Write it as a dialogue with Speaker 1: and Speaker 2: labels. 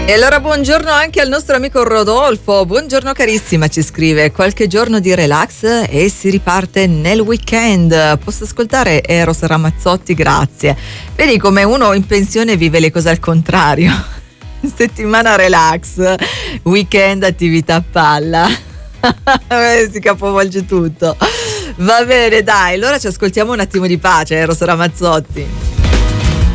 Speaker 1: E allora buongiorno anche al nostro amico Rodolfo. Buongiorno carissima, ci scrive: qualche giorno di relax e si riparte nel weekend. Posso ascoltare Eros Ramazzotti, grazie. Vedi come uno in pensione vive le cose al contrario. Settimana relax, weekend attività a palla. Si capovolge tutto. Va bene, dai, allora ci ascoltiamo un attimo di pace, Eros Ramazzotti.